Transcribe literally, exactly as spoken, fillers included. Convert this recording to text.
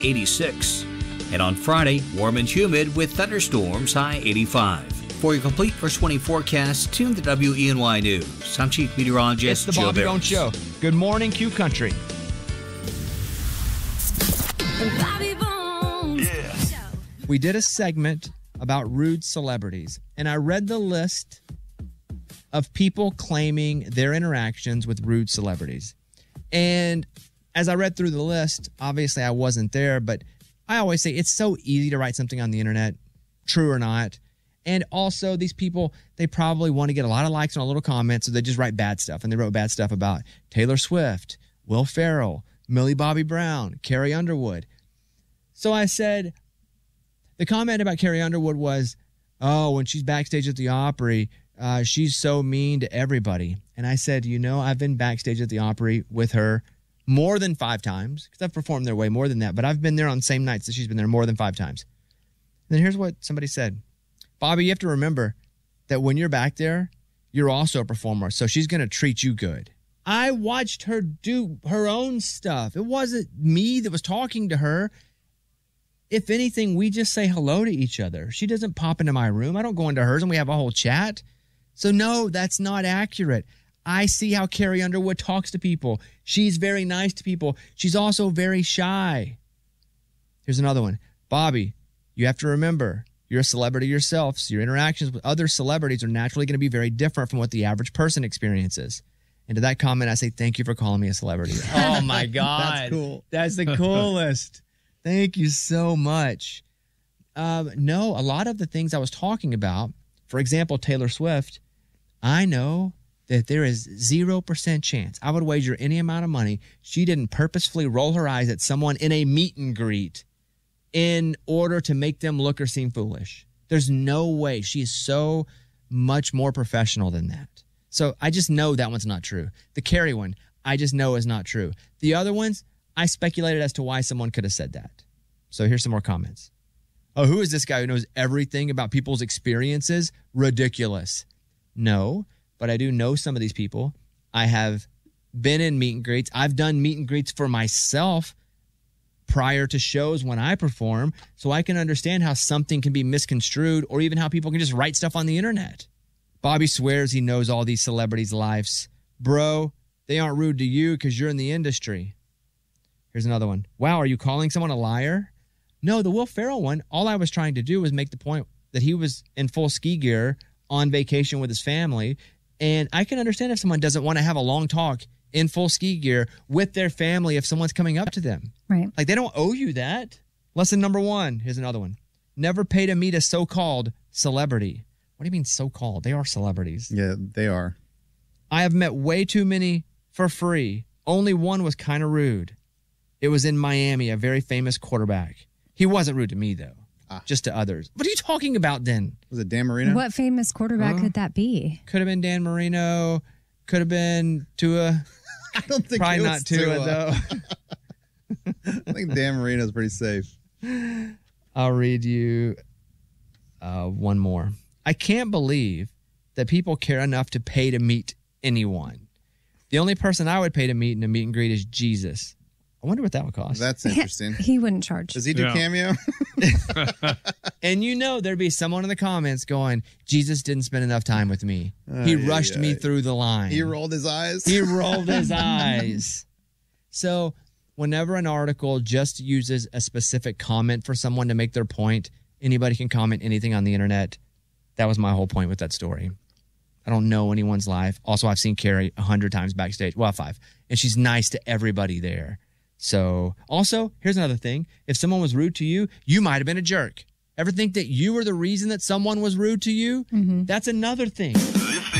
eighty-six. And on Friday, warm and humid with thunderstorms, high eighty-five. For your complete first twenty forecast, tune to W E N Y News. I'm Chief Meteorologist It's the Joe Bobby Barris. Bones Show. Good morning, Q Country. Bobby Bones. Yeah. We did a segment about rude celebrities, and I read the list of people claiming their interactions with rude celebrities. And as I read through the list, obviously I wasn't there, but I always say it's so easy to write something on the internet, true or not. And also, these people, they probably want to get a lot of likes on a little comment, so they just write bad stuff. And they wrote bad stuff about Taylor Swift, Will Ferrell, Millie Bobby Brown, Carrie Underwood. So I said, the comment about Carrie Underwood was, oh, when she's backstage at the Opry, uh, she's so mean to everybody. And I said, you know, I've been backstage at the Opry with her more than five times, because I've performed there way more than that, but I've been there on the same nights that she's been there more than five times. And then here's what somebody said. Bobby, you have to remember that when you're back there, you're also a performer, so she's going to treat you good. I watched her do her own stuff. It wasn't me that was talking to her. If anything, we just say hello to each other. She doesn't pop into my room. I don't go into hers and we have a whole chat. So no, that's not accurate. I see how Carrie Underwood talks to people. She's very nice to people. She's also very shy. Here's another one. Bobby, you have to remember, you're a celebrity yourself, so your interactions with other celebrities are naturally going to be very different from what the average person experiences. And to that comment, I say, thank you for calling me a celebrity. Oh, my God. That's cool. That's the coolest. Thank you so much. Um, no, a lot of the things I was talking about, for example, Taylor Swift, I know that there is zero percent chance, I would wager any amount of money, she didn't purposefully roll her eyes at someone in a meet and greet in order to make them look or seem foolish. There's no way. She is so much more professional than that. So I just know that one's not true. The Carrie one, I just know is not true. The other ones, I speculated as to why someone could have said that. So here's some more comments. Oh, who is this guy who knows everything about people's experiences? Ridiculous. No, but I do know some of these people. I have been in meet and greets. I've done meet and greets for myself prior to shows when I perform, so I can understand how something can be misconstrued or even how people can just write stuff on the internet. Bobby swears he knows all these celebrities' lives. Bro, they aren't rude to you because you're in the industry. Here's another one. Wow, are you calling someone a liar? No, the Will Ferrell one, all I was trying to do was make the point that he was in full ski gear on vacation with his family, and I can understand if someone doesn't want to have a long talk in full ski gear with their family if someone's coming up to them. Right. Like, they don't owe you that. Lesson number one. Here's another one. Never pay to meet a so-called celebrity. What do you mean so-called? They are celebrities. Yeah, they are. I have met way too many for free. Only one was kind of rude. It was in Miami, a very famous quarterback. He wasn't rude to me, though. Ah. Just to others. What are you talking about, then? Was it Dan Marino? What famous quarterback Huh? could that be? Could have been Dan Marino. Could have been Tua. I don't think Probably it not was Tua, Tua. though. I think Dan Marino's pretty safe. I'll read you uh, one more. I can't believe that people care enough to pay to meet anyone. The only person I would pay to meet in a meet and greet is Jesus. I wonder what that would cost. That's interesting. He wouldn't charge. Does he do Yeah. Cameo? And you know there'd be someone in the comments going, Jesus didn't spend enough time with me. Uh, he yeah, rushed yeah. me through the line. He rolled his eyes. He rolled his eyes. So whenever an article just uses a specific comment for someone to make their point, anybody can comment anything on the internet. That was my whole point with that story. I don't know anyone's life. Also, I've seen Carrie a hundred times backstage. Well, five. And she's nice to everybody there. So also, here's another thing. If someone was rude to you, you might have been a jerk. Ever think that you were the reason that someone was rude to you? Mm-hmm. That's another thing.